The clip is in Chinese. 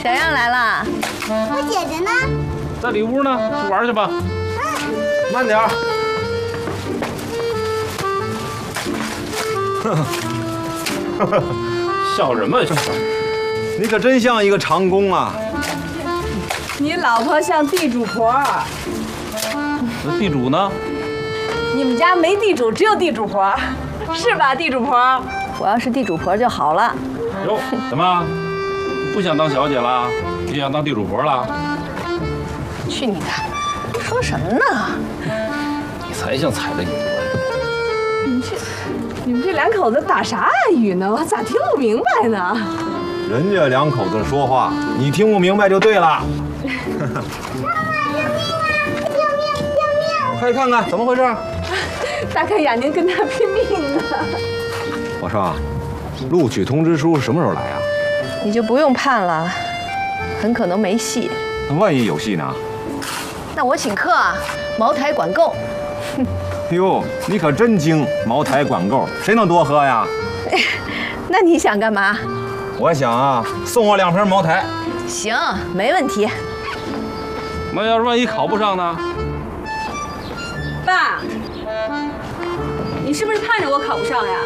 小样来了， 我姐姐呢？ 在里屋呢，去玩去吧。 慢点儿。 笑什么笑？ 你可真像一个长工啊！ 你老婆像地主婆， 那地主呢？ 你们家没地主，只有地主婆，是吧，地主婆？ 我要是地主婆就好了。 哟，怎么不想当小姐了？你想当地主婆了？ 去你的！说什么呢？ 你才像踩了雨。 你们这两口子打啥暗语呢？我咋听不明白呢？ 人家两口子说话，你听不明白就对了。快看看怎么回事？ 大看眼睛跟他拼命呢。 我说，录取通知书什么时候来啊？ 你就不用盼了，很可能没戏。 那万一有戏呢？ 那我请客啊，茅台管够。 哟，你可真精，茅台管够，谁能多喝呀？ 那你想干嘛？ 我想啊，送我2瓶茅台。 行，没问题。 那要是万一考不上呢？ 爸，你是不是盼着我考不上呀？